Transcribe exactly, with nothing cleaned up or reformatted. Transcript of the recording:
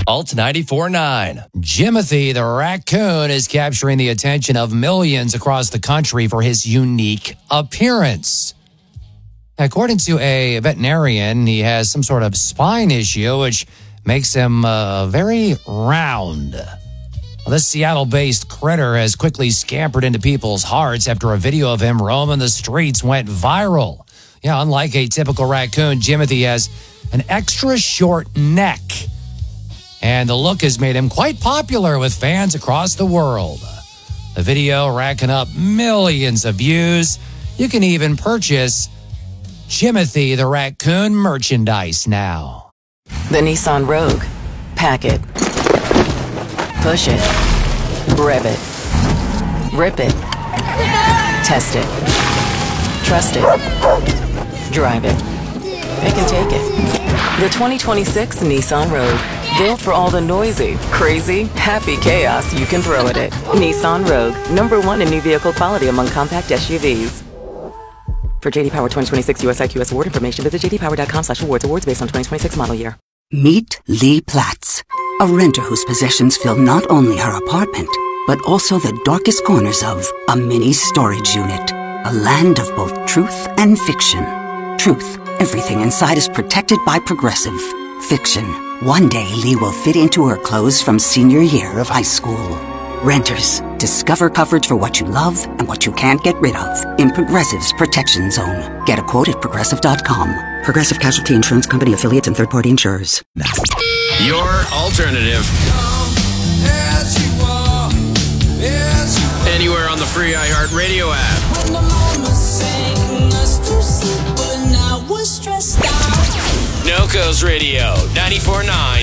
Alt ninety-four point nine. Jimothy the raccoon is capturing the attention of millions across the country for his unique appearance. According to a veterinarian, he has some sort of spine issue, which makes him uh, very round. Well, this Seattle-based critter has quickly scampered into people's hearts after a video of him roaming the streets went viral. Yeah, unlike a typical raccoon, Jimothy has an extra short neck. And the look has made him quite popular with fans across the world. The video racking up millions of views. You can even purchase Jimothy the raccoon merchandise now. The Nissan Rogue. Pack it. Push it. Rev it. Rip it. Test it. Trust it. Drive it. Pick and take it. The twenty twenty-six Nissan Rogue. Built for all the noisy, crazy, happy chaos you can throw at it. Nissan Rogue. Number one in new vehicle quality among compact S U Vs. For J D Power twenty twenty-six U S I Q S award information, visit j d power dot com slash awards. Awards based on twenty twenty-six model year. Meet Lee Platts, a renter whose possessions fill not only her apartment, but also the darkest corners of a mini storage unit. A land of both truth and fiction. Truth, everything inside is protected by Progressive. Fiction, one day Lee will fit into her clothes from senior year of high school. Renters, discover coverage for what you love and what you can't get rid of in Progressive's Protection Zone. Get a quote at progressive dot com. Progressive Casualty Insurance Company affiliates and third-party insurers. Your alternative. Anywhere on the free iHeartRadio app. NoCo's Radio, ninety-four point nine.